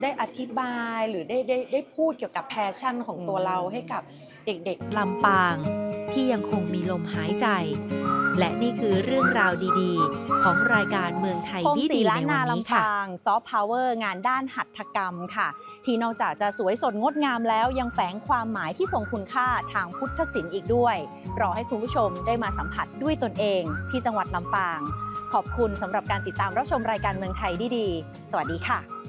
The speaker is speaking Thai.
ได้อธิบายหรือได้พูดเกี่ยวกับแพชชั่นของตัวเราให้กับเด็กลำปางที่ยังคงมีลมหายใจ และนี่คือเรื่องราวดีๆ ของรายการเมืองไทยโฮมสีดีๆล้าในนวันานนี้ลำค่ะปางซอฟต์พาวเวอร์งานด้านหัตถกรรมค่ะ ที่นอกจากจะสวยสดงดงามแล้วยังแฝงความหมายที่ทรงคุณค่าทางพุทธศิลป์อีกด้วย รอให้คุณผู้ชมได้มาสัมผัสด้วยตนเองที่จังหวัดลำปาง ขอบคุณสำหรับการติดตามรับชมรายการเมืองไทยดีๆ สวัสดีค่ะ